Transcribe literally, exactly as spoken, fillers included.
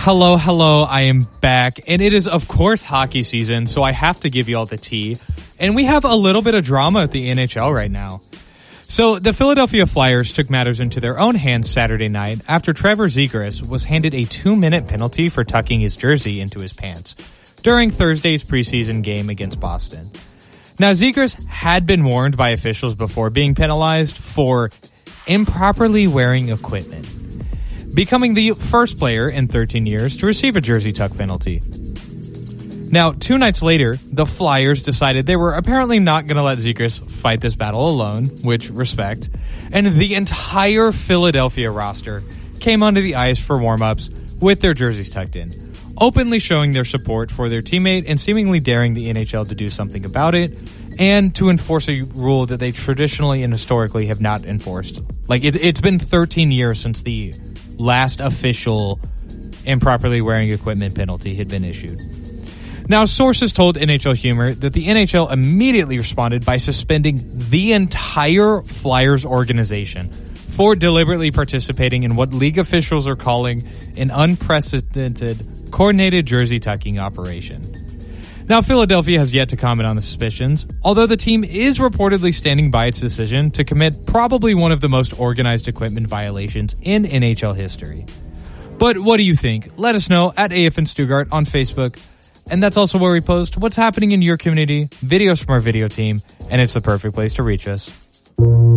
Hello, hello, I am back, and it is, of course, hockey season, so I have to give you all the tea. And we have a little bit of drama at the N H L right now. So, the Philadelphia Flyers took matters into their own hands Saturday night after Trevor Zegras was handed a two-minute penalty for tucking his jersey into his pants during Thursday's preseason game against Boston. Now, Zegras had been warned by officials before being penalized for improperly wearing equipment, becoming the first player in thirteen years to receive a jersey tuck penalty. Now, two nights later, the Flyers decided they were apparently not going to let Zegras fight this battle alone, which respect, and the entire Philadelphia roster came onto the ice for warm-ups with their jerseys tucked in, openly showing their support for their teammate and seemingly daring the N H L to do something about it and to enforce a rule that they traditionally and historically have not enforced. Like, it, it's been thirteen years since the last official improperly wearing equipment penalty had been issued. Now, sources told N H L Humor that the N H L immediately responded by suspending the entire Flyers organization for deliberately participating in what league officials are calling an unprecedented coordinated jersey tucking operation. Now, Philadelphia has yet to comment on the suspicions, although the team is reportedly standing by its decision to commit probably one of the most organized equipment violations in N H L history. But what do you think? Let us know at A F N Stuttgart on Facebook. And that's also where we post what's happening in your community, videos from our video team, and it's the perfect place to reach us.